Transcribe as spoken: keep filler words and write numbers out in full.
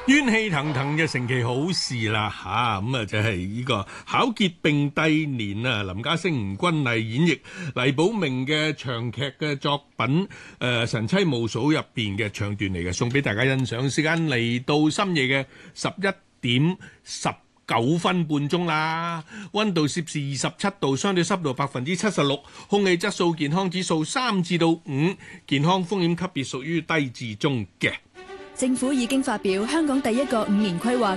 冤氣騰騰嘅成期好事啦吓，咁啊就係呢個巧傑並蒂年啊，林家聲、吳君麗演繹黎寶明嘅長劇嘅作品誒、呃《神妻無數》入邊嘅唱段嚟嘅，送俾大家欣賞。時間嚟到深夜嘅十一點十九分半鐘啦，溫度攝氏二十七度，相對濕度百分之七十六，空氣質素健康指數三至到五，健康風險級別屬於低至中嘅。 政府已經發表香港第一個五年規劃